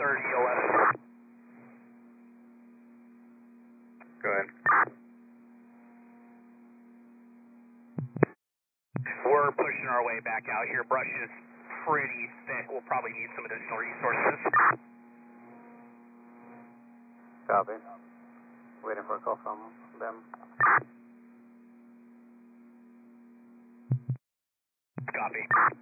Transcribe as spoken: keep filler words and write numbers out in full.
thirty eleven. Go ahead. We're pushing our way back out here. Brush is pretty thick. We'll probably need some additional resources. Copy. Waiting for a call from them. Copy.